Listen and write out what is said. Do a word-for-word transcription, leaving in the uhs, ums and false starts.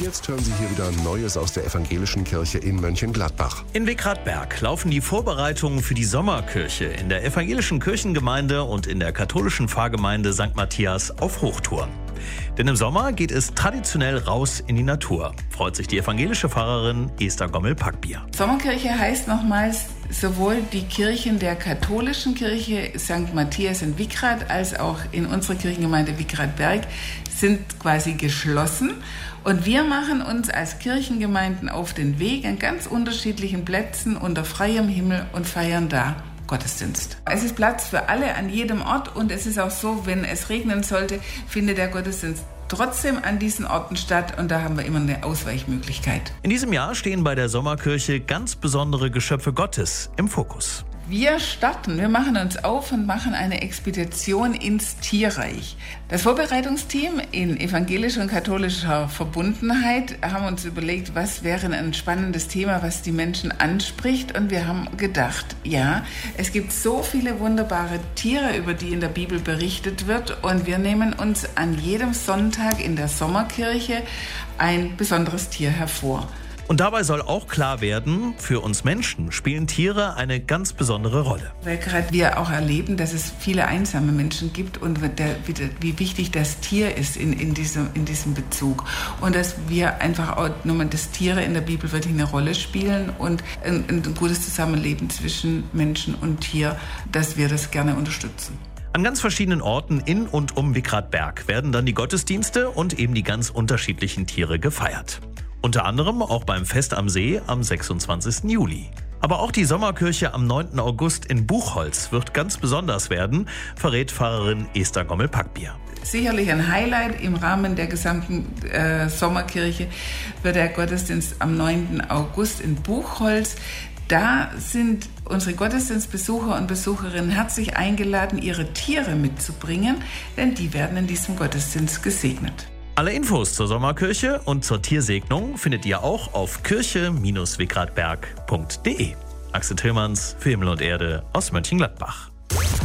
jetzt hören Sie hier wieder Neues aus der evangelischen Kirche in Mönchengladbach. In Wickradberg laufen die Vorbereitungen für die Sommerkirche in der evangelischen Kirchengemeinde und in der katholischen Pfarrgemeinde Sankt Matthias auf Hochtouren. Denn im Sommer geht es traditionell raus in die Natur, freut sich die evangelische Pfarrerin Esther Gommel-Packbier. Sommerkirche heißt nochmals, sowohl die Kirchen der katholischen Kirche Sankt Matthias in Wickrad als auch in unserer Kirchengemeinde Wickradberg sind quasi geschlossen. Und wir machen uns als Kirchengemeinden auf den Weg an ganz unterschiedlichen Plätzen unter freiem Himmel und feiern da Gottesdienst. Es ist Platz für alle an jedem Ort und es ist auch so, wenn es regnen sollte, findet der Gottesdienst trotzdem an diesen Orten statt und da haben wir immer eine Ausweichmöglichkeit. In diesem Jahr stehen bei der Sommerkirche ganz besondere Geschöpfe Gottes im Fokus. Wir starten, wir machen uns auf und machen eine Expedition ins Tierreich. Das Vorbereitungsteam in evangelischer und katholischer Verbundenheit haben uns überlegt, was wäre ein spannendes Thema, was die Menschen anspricht. Und wir haben gedacht, ja, es gibt so viele wunderbare Tiere, über die in der Bibel berichtet wird. Und wir nehmen uns an jedem Sonntag in der Sommerkirche ein besonderes Tier hervor. Und dabei soll auch klar werden, für uns Menschen spielen Tiere eine ganz besondere Rolle. Weil gerade wir auch erleben, dass es viele einsame Menschen gibt und der, wie wichtig das Tier ist in, in, diesem, in diesem Bezug. Und dass wir einfach auch, nur dass Tiere in der Bibel wirklich eine Rolle spielen und ein, ein gutes Zusammenleben zwischen Menschen und Tier, dass wir das gerne unterstützen. An ganz verschiedenen Orten in und um Wickradberg werden dann die Gottesdienste und eben die ganz unterschiedlichen Tiere gefeiert. Unter anderem auch beim Fest am See am sechsundzwanzigsten Juli. Aber auch die Sommerkirche am neunten August in Buchholz wird ganz besonders werden, verrät Pfarrerin Esther Gommel-Packbier. Sicherlich ein Highlight im Rahmen der gesamten äh, Sommerkirche wird der Gottesdienst am neunten August in Buchholz. Da sind unsere Gottesdienstbesucher und Besucherinnen herzlich eingeladen, ihre Tiere mitzubringen, denn die werden in diesem Gottesdienst gesegnet. Alle Infos zur Sommerkirche und zur Tiersegnung findet ihr auch auf kirche Bindestrich wickradberg punkt de. Axel Tillmanns für Himmel und Erde aus Mönchengladbach.